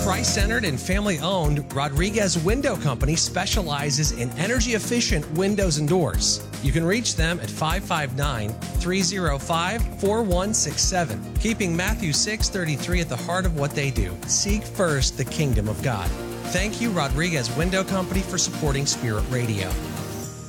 Christ-centered and family-owned, Rodriguez Window Company specializes in energy-efficient windows and doors. You can reach them at 559-305-4167, keeping Matthew 6:33 at the heart of what they do. Seek first the kingdom of God. Thank you, Rodriguez Window Company, for supporting Spirit Radio.